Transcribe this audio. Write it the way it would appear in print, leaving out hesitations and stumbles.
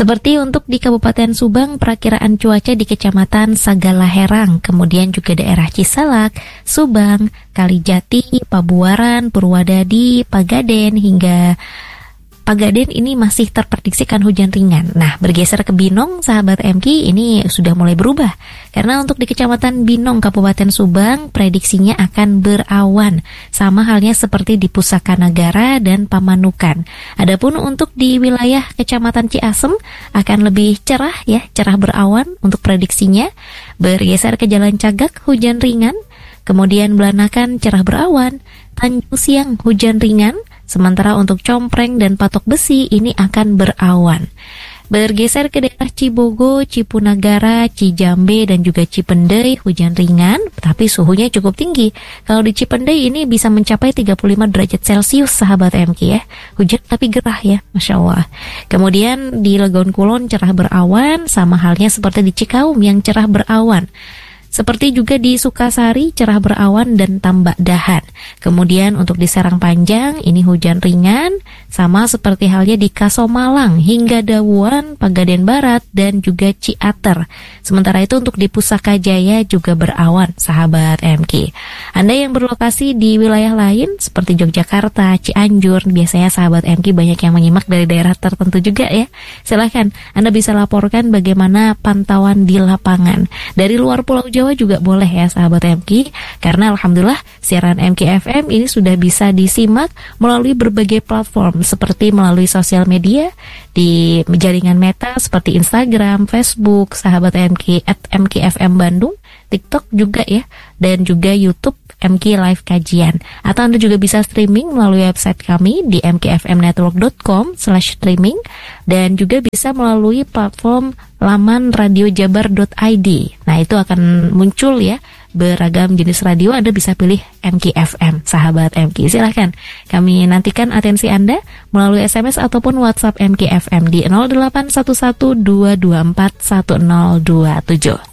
Seperti untuk di Kabupaten Subang, perakiraan cuaca di Kecamatan Sagalaherang, kemudian juga daerah Cisalak, Subang, Kalijati, Pabuaran, Purwadadi, Pagaden, hingga Pagaden ini masih terprediksikan hujan ringan. Nah, bergeser ke Binong, sahabat MK, ini sudah mulai berubah. Karena untuk di Kecamatan Binong, Kabupaten Subang, prediksinya akan berawan. Sama halnya seperti di Pusaka Nagara dan Pamanukan. Adapun untuk di wilayah Kecamatan Ciasem, akan lebih cerah ya, cerah berawan untuk prediksinya. Bergeser ke Jalan Cagak, hujan ringan. Kemudian Belanakan, cerah berawan. Tanjung Siang, hujan ringan. Sementara untuk Compreng dan Patok Besi ini akan berawan. Bergeser ke daerah Cibogo, Cipunagara, Cijambe, dan juga Cipendei, hujan ringan, tapi suhunya cukup tinggi. Kalau di Cipendei ini bisa mencapai 35 derajat Celcius, sahabat MK ya. Hujan tapi gerah ya, Masya Allah. Kemudian di Legon Kulon cerah berawan, sama halnya seperti di Cikaum yang cerah berawan. Seperti juga di Sukasari, cerah berawan dan tambak dahan. Kemudian untuk di Serang Panjang, ini hujan ringan, sama seperti halnya di Kasomalang hingga Dawuan, Pagaden Barat, dan juga Ciater. Sementara itu untuk di Pusaka Jaya juga berawan, sahabat MK. Anda yang berlokasi di wilayah lain, seperti Yogyakarta, Cianjur, biasanya sahabat MK banyak yang menyimak dari daerah tertentu juga ya. Silahkan, Anda bisa laporkan bagaimana pantauan di lapangan. Dari luar Pulau Jawa juga boleh ya sahabat MK, karena alhamdulillah siaran MK FM ini sudah bisa disimak melalui berbagai platform seperti melalui sosial media di jaringan Meta seperti Instagram, Facebook, sahabat MK @MKFM Bandung, TikTok juga ya, dan juga YouTube MK Live Kajian. Atau Anda juga bisa streaming melalui website kami di mkfmnetwork.com/streaming, dan juga bisa melalui platform laman radiojabar.id. Nah, itu akan muncul ya beragam jenis radio. Anda bisa pilih MKFM, sahabat MK. Silahkan, kami nantikan atensi Anda melalui SMS ataupun WhatsApp MKFM di 0811 224 1027.